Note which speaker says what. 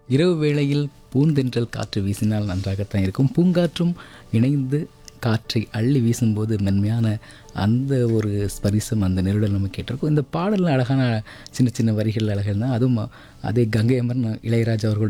Speaker 1: இரவு வேளையில் பூந்தென்றல் காற்று வீசினால் நன்றாகத்தான் இருக்கும். பூங்காற்றும் இணைந்து காற்றை அள்ளி வீசும்போது மென்மையான அந்த ஒரு ஸ்பரிசம் அந்த நெருடல் நம்ம கேட்டிருக்கோம். இந்த பாடலில் அழகான சின்ன சின்ன வரிகள் அழகாக இருந்தால் அதுவும் அதே கங்கை அமரன் இளையராஜா அவர்களோட